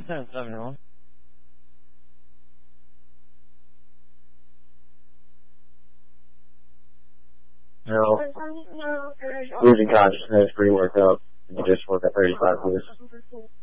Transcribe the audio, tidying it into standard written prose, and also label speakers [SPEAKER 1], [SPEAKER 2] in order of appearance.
[SPEAKER 1] 771. No. Losing consciousness, pre-workout. You just work at 35 years.